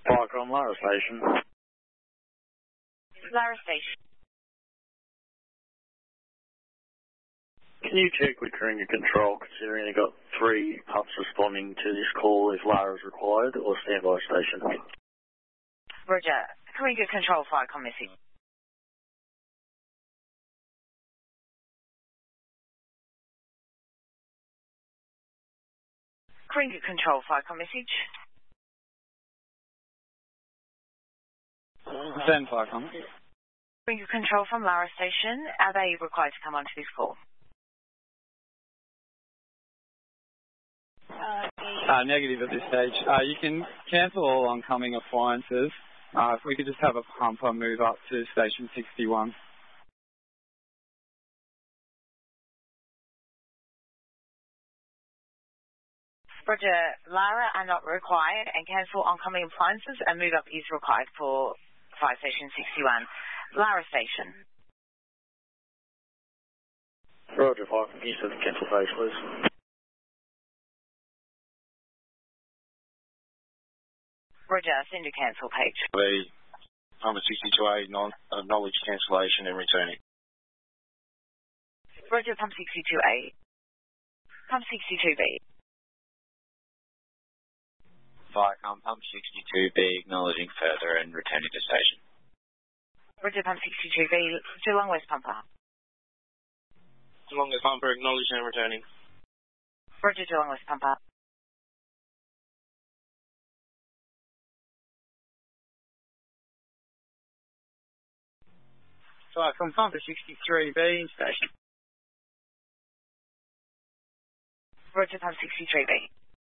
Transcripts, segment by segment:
Firecom, Lara Station. Lara Station. Can you check with Coringa Control, considering you've got 3 pups responding to this call if Lara is required, or standby station? Roger. Coringa Control, Firecom message. Coringa Control, Firecom message. Send Firecom. Coringa Control from Lara Station. Are they required to come onto this call? Negative at this stage. You can cancel all oncoming appliances. If we could just have a pumper move up to station 61. Roger. Lara are not required, and cancel oncoming appliances and move up is required for Fire Station 61. Lara Station. Roger, Firecom. Can you set the cancel page, please? Roger. Send a cancel page. The number 62A acknowledge cancellation and returning. Roger. Pump 62A. Pump 62B. Firecom, pump 62B acknowledging further and returning to station. Roger. Pump 62B. Geelong West Pumper. Geelong West Pumper acknowledging and returning. Roger. Geelong West Pumper. Firecom, pumper 63B in station. Roger. Pump 63B.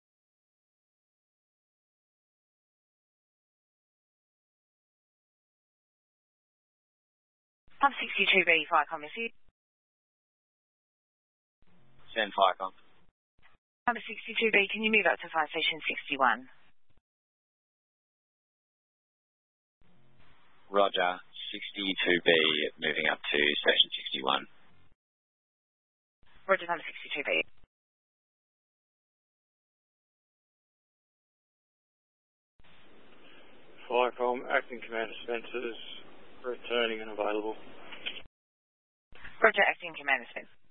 Pump 62B, Firecom message. Send Firecom. Number 62B, can you move up to Fire Station 61? Roger. 62B moving up to station 61. Roger. Pump 62B. Firecom, Acting Commander Spencer's returning and available. Roger. Acting Commander Spencer.